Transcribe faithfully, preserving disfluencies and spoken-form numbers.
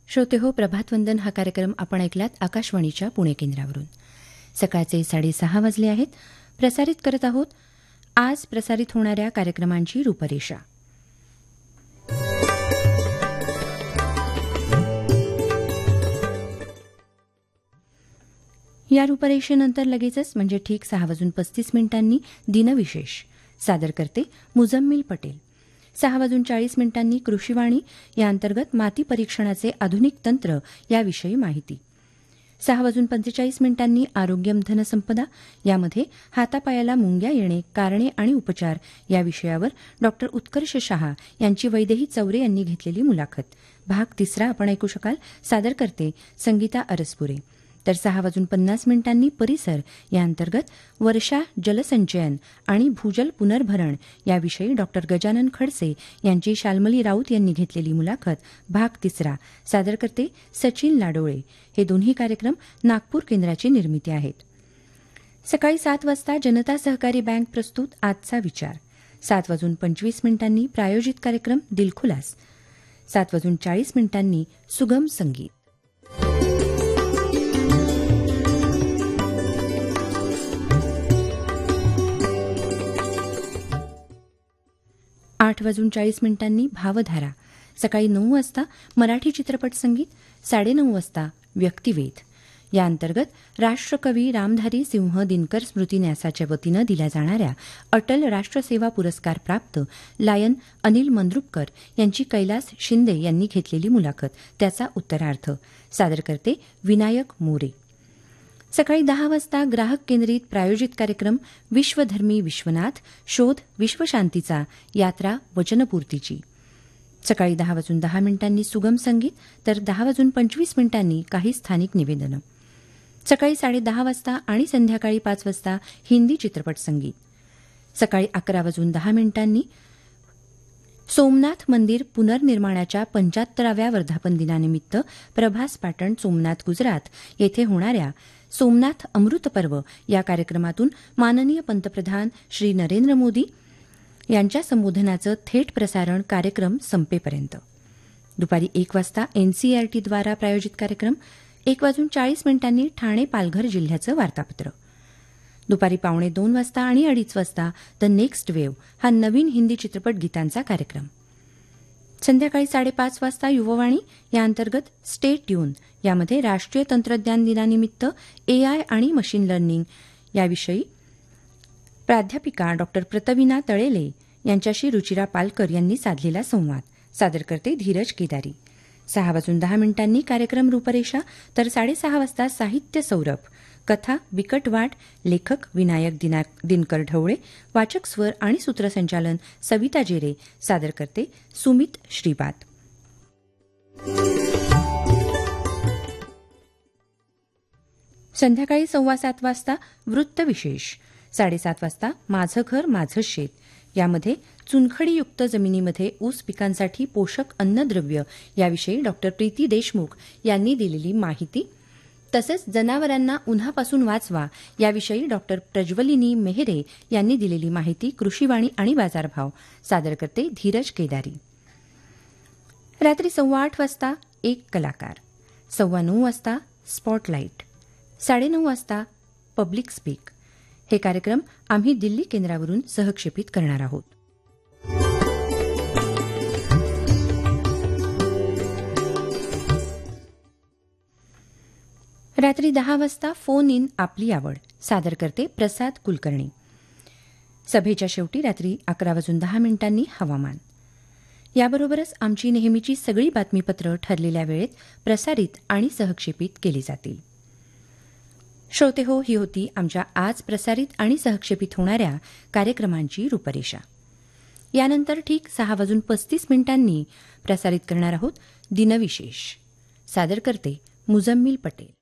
श्रोते हो, प्रभातवंदन हा कार्यक्रम आपण ऐकलात आकाशवाणीच्या पुणे केंद्रावरून. सकाळचे साडेसहा वाजले आहेत. प्रसारित करत आहोत आज प्रसारित होणाऱ्या कार्यक्रमांची रूपरेषा. या रूपरेषेनंतर लगेचच म्हणजे ठीक सहा वाजून पस्तीस मिनिटांनी दिनविशेष सादर करते मुजम्मिल पटेल. सहा वाजून चाळीस मिनिटांनी कृषीवाणी या अंतर्गत माती परीक्षणाचे आधुनिक तंत्र याविषयी माहिती. सहा वाजून पंचेचाळीस मिनिटांनी आरोग्यम धनसंपदा यामध्ये हातापायाला मुंग्या येणे कारणे आणि उपचार या विषयावर डॉक्टर उत्कर्ष शहा यांची वैदेही चौरे यांनी घेतलेली मुलाखत. भाग तिसरा आपण ऐकू शकाल. सादर करते संगीता अरसपुरे. तर सहा वाजून पन्नास मिनिटांनी परिसर या अंतर्गत वर्षा जलसंचयन आणि भूजल पुनर्भरण याविषयी डॉक्टर गजानन खडसे यांची शाल्मली राऊत यांनी घेतलेली मुलाखत. भाग तिसरा सादर करते सचिन लाडोळे. हे दोन्ही कार्यक्रम नागपूर केंद्राची निर्मिती आहेत. सकाळी सात वाजता जनता सहकारी बँक प्रस्तुत आजचा विचार. सात वाजून पंचवीस मिनिटांनी प्रायोजित कार्यक्रम दिलखुलास. सात वाजून चाळीस मिनिटांनी सुगम संगीत. आठ वाजून चाळीस मिनिटांनी भावधारा. सकाळी नऊ वाजता मराठी चित्रपट संगीत. साडेनऊ वाजता व्यक्तिवेध या अंतर्गत राष्ट्रकवी रामधारी सिंह दिनकर स्मृती न्यासाच्या वतीनं दिल्या जाणाऱ्या अटल राष्ट्रसेवा पुरस्कार प्राप्त लायन अनिल मंद्रुपकर यांची कैलास शिंदे यांनी घेतलेली मुलाखत. त्याचा उत्तरार्थ सादर करते विनायक मोरे. सकाळी दहा वाजता ग्राहक केंद्रित प्रायोजित कार्यक्रम विश्वधर्मी विश्वनाथ शोध विश्वशांतीचा यात्रा वचनपूर्तीची. सकाळी दहा वाजून दहा मिनिटांनी सुगम संगीत. तर दहा वाजून पंचवीस मिनिटांनी काही स्थानिक निवेदनं. सकाळी साडेदहा वाजता आणि संध्याकाळी पाच वाजता हिंदी चित्रपट संगीत. सकाळी अकरा वाजून दहा मिनिटांनी सोमनाथ मंदिर पुनर्निर्माणाच्या पंच्याहत्तराव्या वर्धापन दिनानिमित्त प्रभास पाटण सोमनाथ गुजरात येथे होणाऱ्या सोमनाथ अमृत पर्व या कार्यक्रमातून माननीय पंतप्रधान श्री नरेंद्र मोदी यांच्या संबोधनाचं थेट प्रसारण कार्यक्रम संपेपर्यंत. दुपारी एक वाजता एनसीईआरटीद्वारा प्रायोजित कार्यक्रम. एक वाजून चाळीस मिनिटांनी ठाणे पालघर जिल्ह्याचं वार्तापत्र. दुपारी पावणे दोन वाजता आणि अडीच वाजता द नेक्स्ट वेव्ह हा नवीन हिंदी चित्रपट गीतांचा कार्यक्रम. संध्याकाळी साडेपाच वाजता युववाणी या अंतर्गत स्टे ट्यून यामध्ये राष्ट्रीय तंत्रज्ञान दिनानिमित्त एआय आणि मशीन लर्निंग याविषयी प्राध्यापिका डॉक्टर प्रतविना तळेले यांच्याशी रुचिरा पालकर यांनी साधलेला संवाद. सादर करते धीरज केदारी. सहा वाजून दहा मिनिटांनी कार्यक्रम रूपरेषा. तर साडेसहा वाजता साहित्य सौरभ. कथा बिकटवाट. लेखक विनायक दिनकर ढवळे. वाचक स्वर आणि सूत्रसंचालन सविता जेरे. सादर करते सुमित श्रीपाद. संध्याकाळी सव्वा सात वाजता वृत्तविशेष. साडेसात वाजता माझं घर माझं शेत यामध्ये चुनखडीयुक्त जमिनीमध्ये ऊस पिकांसाठी पोषक अन्नद्रव्य याविषयी डॉक्टर प्रीती देशमुख यांनी दिलेली माहिती. तसंच जनावरांना उन्हापासून वाचवा याविषयी डॉक्टर प्रज्वलिनी मेहरे यांनी दिलेली माहिती. कृषीवाणी आणि बाजारभाव सादर करते धीरज केदारी. रात्री सव्वा आठ वाजता एक कलाकार. सव्वा नऊ वाजता स्पॉटलाईट. साडेनऊ वाजता पब्लिक स्पीक. हे कार्यक्रम आम्ही दिल्ली केंद्रावरून सहक्षेपित करणार आहोत. रात्री दहा वाजता फोन इन आपली आवड सादर करते प्रसाद कुलकर्णी. सभेच्या शेवटी रात्री अकरा वाजून दहा मिनिटांनी हवामान. याबरोबरच आमची नेहमीची सगळी बातमीपत्र ठरलेल्या वेळेत प्रसारित आणि सहक्षेपित केली जातील. श्रोते हो, ही होती आमच्या आज प्रसारित आणि सहक्षेपित होणाऱ्या कार्यक्रमांची रूपरेषा. यानंतर ठीक सहा वाजून पस्तीस मिनिटांनी प्रसारित करणार आहोत दिनविशेष. सादर करते मुजम्मिल पटेल.